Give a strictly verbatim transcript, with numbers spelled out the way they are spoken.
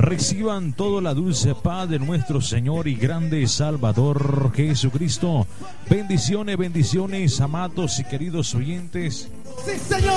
Reciban toda la dulce paz de nuestro Señor y grande Salvador Jesucristo. Bendiciones, bendiciones, amados y queridos oyentes. Sí, señor.